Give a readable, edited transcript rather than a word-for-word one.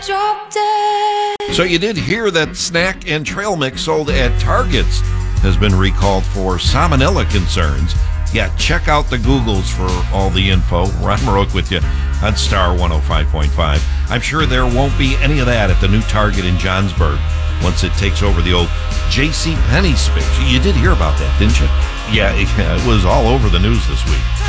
Drop dead. So you did hear that snack and trail mix sold at Targets has been recalled for salmonella concerns. Yeah, check out the Googles for all the info. Ron Maroke with you on Star 105.5. I'm sure there won't be any of that at the new Target in Johnsburg once it takes over the old J.C. Penney space. You did hear about that, didn't you? Yeah, it was all over the news this week.